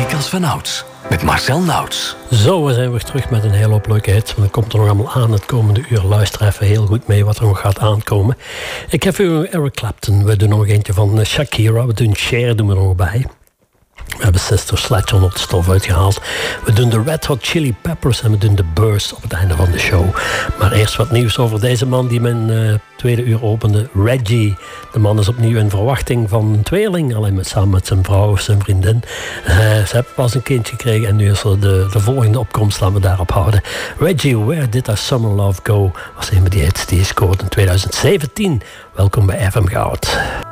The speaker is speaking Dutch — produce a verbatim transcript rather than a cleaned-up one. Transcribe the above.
Muziek als vanouds. Met Marcel Nauts. Zo, we zijn weer terug met een hele hoop leuke hits. Maar dat komt er nog allemaal aan het komende uur. Luister even heel goed mee wat er nog gaat aankomen. Ik heb u Eric Clapton. We doen nog eentje van Shakira. We doen Cher, doen we er nog bij. We hebben Sister Sledge onder het stof uitgehaald. We doen de Red Hot Chili Peppers en we doen de Burst op het einde van de show. Maar eerst wat nieuws over deze man die mijn uh, tweede uur opende. Reggie. De man is opnieuw in verwachting van een tweeling. Alleen met, samen met zijn vrouw of zijn vriendin. Uh, ze hebben pas een kindje gekregen en nu is er de, de volgende opkomst. Laten we daarop houden. Reggie, Where Did Our Summer Love Go? Was een van die hits die je scoorde in twintig zeventien. Welkom bij F M Goud.